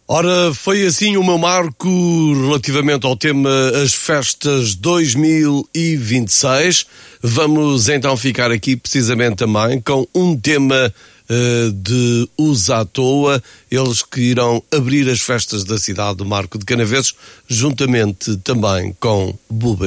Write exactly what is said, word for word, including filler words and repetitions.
Ora, foi assim o meu marco relativamente ao tema As Festas dois mil e vinte e seis. Vamos então ficar aqui precisamente também com um tema uh, de Os à Toa, eles que irão abrir as festas da cidade do Marco de Canaveses, juntamente também com Buba.